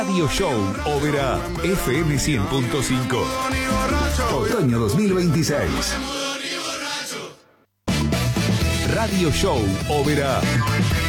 Radio Show Oberá FM 100.5. Otoño 2026. Radio Show Oberá.